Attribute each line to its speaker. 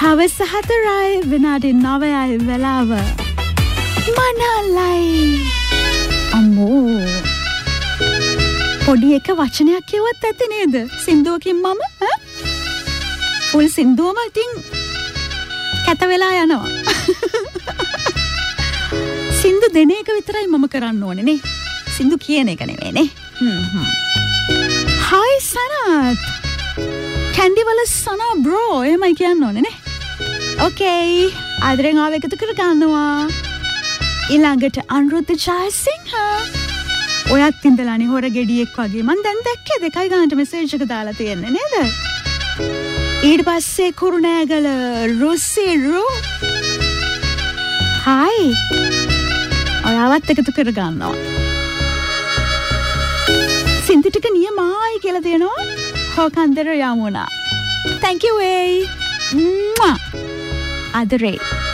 Speaker 1: හවස 4යි විනාඩි 9යි වෙලාව. මනලයි. අම්මෝ. පොඩි එක වචනයක් කිව්වත් ඇති නේද? සින්දුවකින් මම ෆුල් සින්දුවම ඉතින් කැත වෙලා යනවා. සින්දු දෙන එක විතරයි මම කරන්න ඕනේ නේ. සින්දු කියන එක නෙවෙයි නේ. හයි සනත්. කැන්ඩි වල සනා බ්‍රෝ එහෙමයි කියන්න ඕනේ නේ. ඕකේ. ආදරෙන් ආව එකතු කර ගන්නවා. ඊළඟට අනුරුද්ධ ජයසිංහ. ඔයත් ඉඳලානේ හොර ගෙඩියෙක් වගේ. මං දැන් දැක්කේ 2 ගානට මෙසේජ් එක දාලා තියෙන්නේ නේද? ඊට පස්සේ කුරුණෑගල රුසිරු. හයි. ඔයාවත් එකතු කර ගන්නවා. සින්දු ටික නියමයි කියලා දෙනවා. හොකන්දර යමුනා. Thank you, Adore.